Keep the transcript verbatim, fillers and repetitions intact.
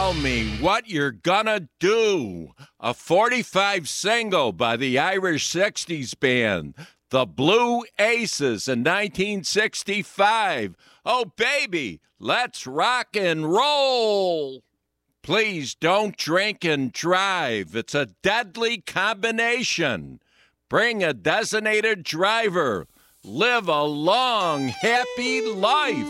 Tell Me What You're Gonna Do, a forty-five single by the Irish sixties band, the Blue Aces in nineteen sixty-five. Oh, baby, let's rock and roll. Please don't drink and drive. It's a deadly combination. Bring a designated driver. Live a long, happy life.